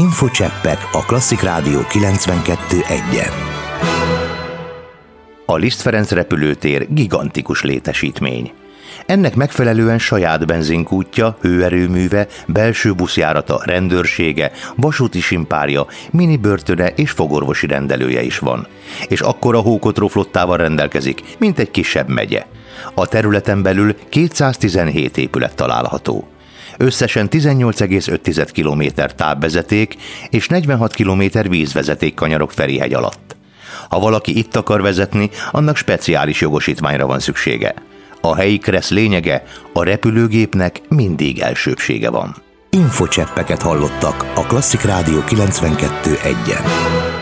Infocseppek a Klasszik Rádió 92.1-en. A Liszt Ferenc repülőtér gigantikus létesítmény. Ennek megfelelően saját benzinkútja, hőerőműve, belső buszjárata, rendőrsége, vasúti simpárja, minibörtöne és fogorvosi rendelője is van. És akkora hókotró flottával rendelkezik, mint egy kisebb megye. A területen belül 217 épület található. Összesen 18,5 km távvezeték és 46 km vízvezeték kanyarok Ferihegy alatt. Ha valaki itt akar vezetni, annak speciális jogosítványra van szüksége. A helyi kressz lényege, a repülőgépnek mindig elsőbbsége van. Infocseppeket hallottak a Klasszik Rádió 92.1-en.